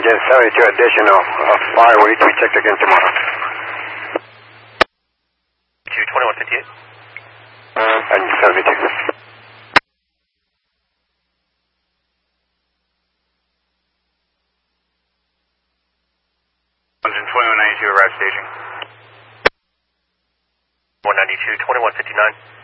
Engine 72 additional fire. Will need to be checked again tomorrow. 2158. Engine 72. Engine 2192 arrive staging. 192, 2159.